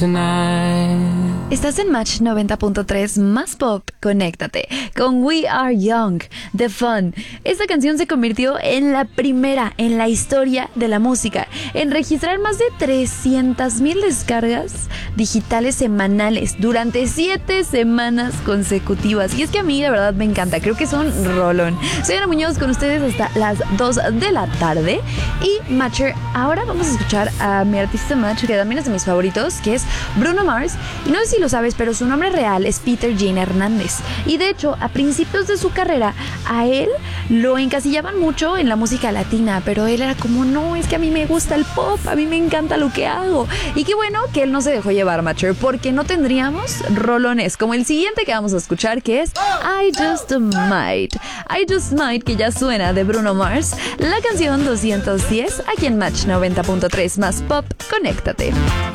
tonight. Estás en Match 90.3 más pop, conéctate con We Are Young, The Fun. Esta canción se convirtió en la primera en la historia de la música en registrar más de 300,000 descargas digitales semanales durante 7 semanas consecutivas. Y es que a mí de verdad me encanta, creo que es un rolón. Soy Ana Muñoz con ustedes hasta las 2 de la tarde. Y Matcher, ahora vamos a escuchar a mi artista Match, que también es de mis favoritos, que es Bruno Mars. Y no sé si lo sabes, pero su nombre real es Peter Gene Hernández. Y de hecho, a principios de su carrera, a él lo encasillaban mucho en la música latina, pero él era como, no, es que a mí me gusta el pop, a mí me encanta lo que hago. Y qué bueno que él no se dejó llevar, Matcher, porque no tendríamos rolones como el siguiente que vamos a escuchar, que es I Just Might. I Just Might, que ya suena, de Bruno Mars, la canción 210, aquí en Match 90.3 más pop, conéctate.